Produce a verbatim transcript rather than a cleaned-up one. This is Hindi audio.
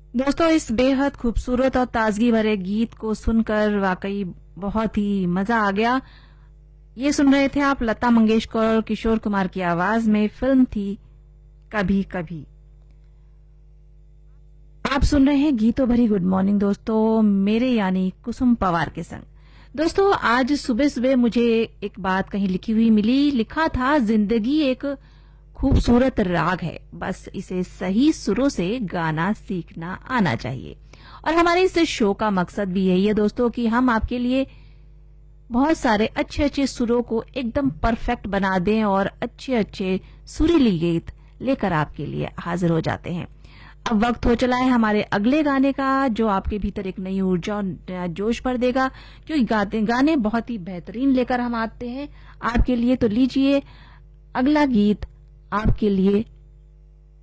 दोस्तों, इस बेहद खूबसूरत और ताजगी भरे गीत को सुनकर वाकई बहुत ही मजा आ गया। ये सुन रहे थे आप लता मंगेशकर और किशोर कुमार की आवाज में। फिल्म थी कभी कभी। आप सुन रहे हैं गीतों भरी गुड मॉर्निंग दोस्तों, मेरे यानी कुसुम पवार के संग। दोस्तों, आज सुबह सुबह मुझे एक बात कहीं लिखी हुई मिली। लिखा था, जिंदगी एक खूबसूरत राग है, बस इसे सही सुरों से गाना सीखना आना चाहिए। और हमारे इस शो का मकसद भी यही है दोस्तों कि हम आपके लिए बहुत सारे अच्छे अच्छे सुरों को एकदम परफेक्ट बना दें और अच्छे अच्छे सुरीली गीत लेकर आपके लिए हाजिर हो जाते हैं। अब वक्त हो चला है हमारे अगले गाने का, जो आपके भीतर एक नई ऊर्जा और जोश भर देगा, क्योंकि गाते गाने बहुत ही बेहतरीन लेकर हम आते हैं आपके लिए। तो लीजिए अगला गीत आपके लिए